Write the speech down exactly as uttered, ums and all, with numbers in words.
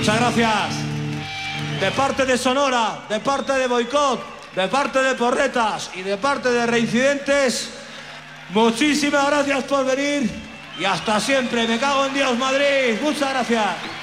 Muchas gracias. De parte de Sonora, de parte de Boicot, de parte de Porretas y de parte de Reincidentes, muchísimas gracias por venir y hasta siempre. Me cago en Dios, Madrid. Muchas gracias.